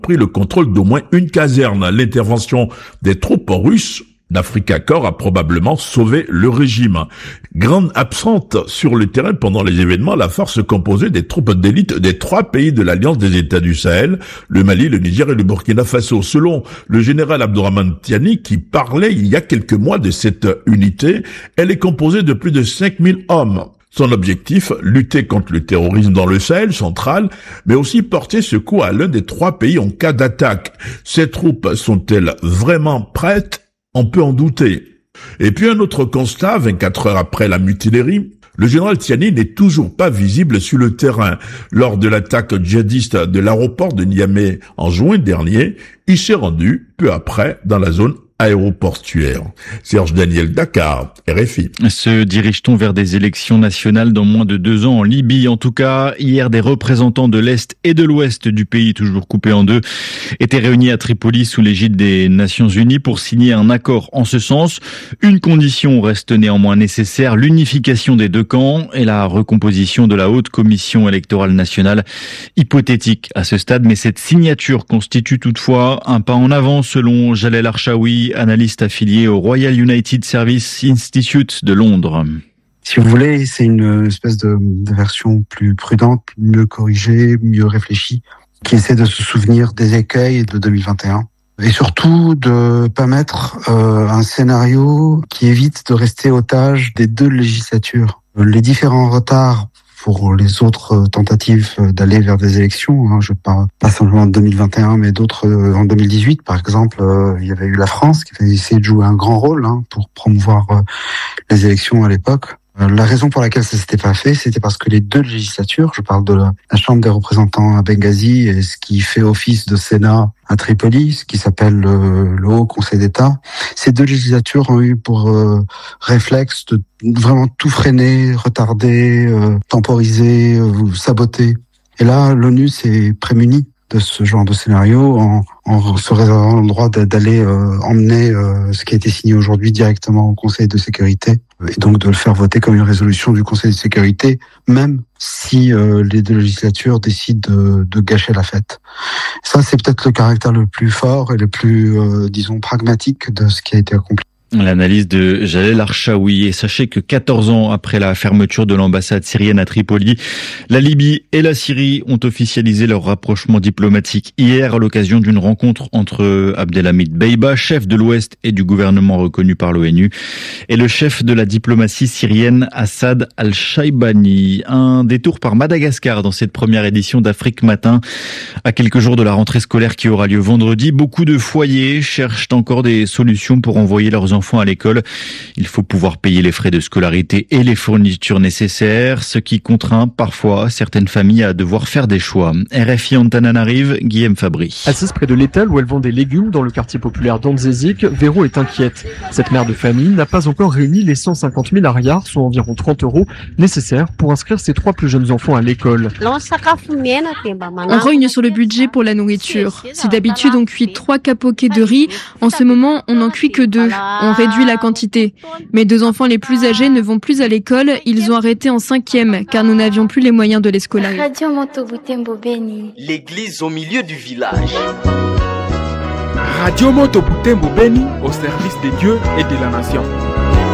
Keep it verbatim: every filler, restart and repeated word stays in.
pris le contrôle d'au moins une caserne. L'intervention des troupes russes d'Africa Corps a probablement sauvé le régime. Grande absente sur le terrain pendant les événements, la force composée des troupes d'élite des trois pays de l'Alliance des États du Sahel, le Mali, le Niger et le Burkina Faso. Selon le général Abdourahmane Tiani, qui parlait il y a quelques mois de cette unité, elle est composée de plus de cinq mille hommes. Son objectif, lutter contre le terrorisme dans le Sahel central, mais aussi porter secours à l'un des trois pays en cas d'attaque. Ces troupes sont-elles vraiment prêtes ? On peut en douter. Et puis un autre constat, vingt-quatre heures après la mutinerie, le général Tiani n'est toujours pas visible sur le terrain. Lors de l'attaque djihadiste de l'aéroport de Niamey en juin dernier, il s'est rendu peu après dans la zone aéroportuaire. Serge Daniel, Dakar, R F I. Se dirige-t-on vers des élections nationales dans moins de deux ans en Libye? En tout cas, hier, des représentants de l'Est et de l'Ouest du pays, toujours coupés en deux, étaient réunis à Tripoli sous l'égide des Nations Unies pour signer un accord en ce sens. Une condition reste néanmoins nécessaire, l'unification des deux camps et la recomposition de la Haute Commission électorale nationale, hypothétique à ce stade, mais cette signature constitue toutefois un pas en avant selon Jalel Archaoui, analyste affilié au Royal United Service Institute de Londres. Si vous voulez, c'est une espèce de, de version plus prudente, mieux corrigée, mieux réfléchie, qui essaie de se souvenir des écueils de deux mille vingt et un. Et surtout de permettre euh, un scénario qui évite de rester otage des deux législatures. Les différents retards pour les autres tentatives d'aller vers des élections, hein, je parle pas simplement de deux mille vingt et un, mais d'autres en deux mille dix-huit, par exemple, euh, il y avait eu la France qui avait essayé de jouer un grand rôle hein, pour promouvoir euh, les élections à l'époque. Euh, la raison pour laquelle ça s'était pas fait, c'était parce que les deux législatures, je parle de la, la Chambre des représentants à Benghazi et ce qui fait office de Sénat à Tripoli, ce qui s'appelle le, le Haut Conseil d'État, ces deux législatures ont eu pour euh, réflexe de vraiment tout freiner, retarder, euh, temporiser, euh, saboter. Et là, l'ONU s'est prémunie de ce genre de scénario en, en se réservant le droit d'aller euh, emmener euh, ce qui a été signé aujourd'hui directement au Conseil de sécurité et donc de le faire voter comme une résolution du Conseil de sécurité, même si euh, les deux législatures décident de, de gâcher la fête. Ça, c'est peut-être le caractère le plus fort et le plus, euh, disons, pragmatique de ce qui a été accompli. L'analyse de Jalel Archaoui. Et sachez que quatorze ans après la fermeture de l'ambassade syrienne à Tripoli, la Libye et la Syrie ont officialisé leur rapprochement diplomatique hier à l'occasion d'une rencontre entre Abdelhamid Beiba, chef de l'Ouest et du gouvernement reconnu par l'ONU, et le chef de la diplomatie syrienne Assad al-Shaibani. Un détour par Madagascar dans cette première édition d'Afrique Matin. À quelques jours de la rentrée scolaire qui aura lieu vendredi, beaucoup de foyers cherchent encore des solutions pour envoyer leurs enfants à l'école. Il faut pouvoir payer les frais de scolarité et les fournitures nécessaires, ce qui contraint parfois certaines familles à devoir faire des choix. R F I Antananarive, Guillaume Fabry. Assise près de l'étal où elles vendent des légumes dans le quartier populaire d'Andzézik, Véro est inquiète. Cette mère de famille n'a pas encore réuni les cent cinquante mille ariars, soit environ trente euros, nécessaires pour inscrire ses trois plus jeunes enfants à l'école. On rogne sur le budget pour la nourriture. Si d'habitude on cuit trois capoquets de riz, en ce moment on n'en cuit que deux. On réduit la quantité. Mes deux enfants les plus âgés ne vont plus à l'école, ils ont arrêté en cinquième, car nous n'avions plus les moyens de les scolariser. L'église au milieu du village. Radio Moto Butembo Beni au service des dieux et de la nation.